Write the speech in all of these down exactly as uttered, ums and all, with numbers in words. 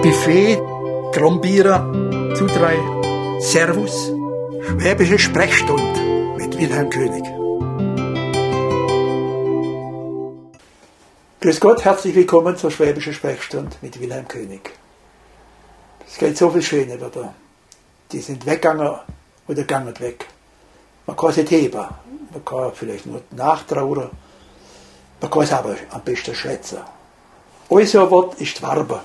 Buffet, Grombierer, Zutrei, Servus, Schwäbische Sprechstunde mit Wilhelm König. Grüß Gott, herzlich willkommen zur Schwäbischen Sprechstunde mit Wilhelm König. Es geht so viel Schöne wieder. Die sind weggegangen oder gegangen weg. Man kann es nicht heben, man kann vielleicht nur nachtrauern, man kann es aber am besten schwätzen. Unser Wort ist die Warbe.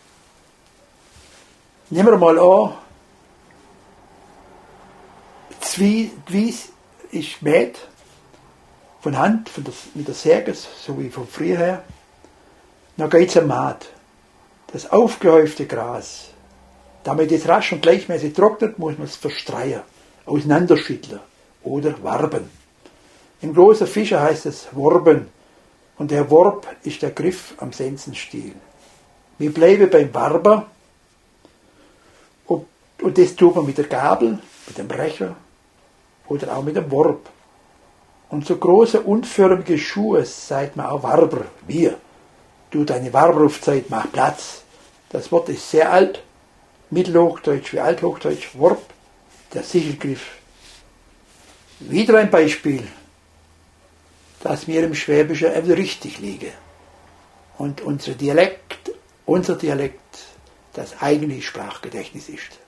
Nehmen wir mal an, die Wies ist gemäht, von Hand, von der, mit der Säge, so wie von früher her. Dann geht es am Maat. Das aufgehäufte Gras, damit es rasch und gleichmäßig trocknet, muss man es verstreuen, auseinanderschütteln oder warben. Im großen Fischer heißt es Worben und der Worb ist der Griff am Sensenstiel. Wir bleiben beim Warber und, und das tut man mit der Gabel, mit dem Brecher oder auch mit dem Worb. Und so große unförmige Schuhe sagt man auch Warber. Wir. Du, deine Warberufzeit, mach Platz. Das Wort ist sehr alt. Mittelhochdeutsch wie Althochdeutsch. Worb, der Sichelgriff. Wieder ein Beispiel, dass mir im Schwäbischen richtig liege. Und unser Dialekt, unser Dialekt, das eigentliche Sprachgedächtnis ist.